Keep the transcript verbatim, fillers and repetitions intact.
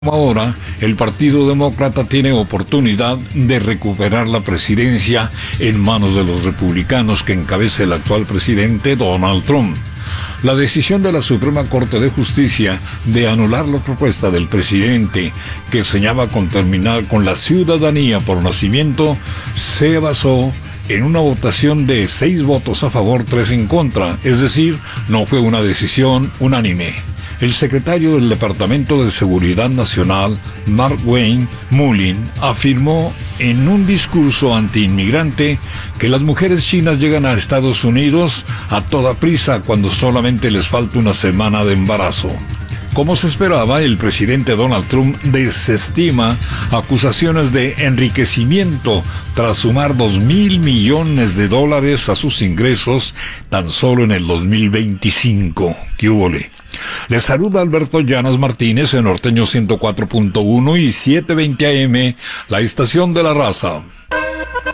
Ahora, el Partido Demócrata tiene oportunidad de recuperar la presidencia en manos de los republicanos que encabeza el actual presidente Donald Trump. La decisión de la Suprema Corte de Justicia de anular la propuesta del presidente, que soñaba con terminar con la ciudadanía por nacimiento, se basó en una votación de seis votos a favor, tres en contra, es decir, no fue una decisión unánime. El secretario del Departamento de Seguridad Nacional, Mark Wayne Mullin, afirmó en un discurso antiinmigrante que las mujeres chinas llegan a Estados Unidos a toda prisa cuando solamente les falta una semana de embarazo. Como se esperaba, el presidente Donald Trump desestima acusaciones de enriquecimiento tras sumar dos mil millones de dólares a sus ingresos tan solo en el dos mil veinticinco. ¿Qué húbole? Les saluda Alberto Llanas Martínez en Norteño ciento cuatro punto uno y setecientos veinte A M, la estación de la raza.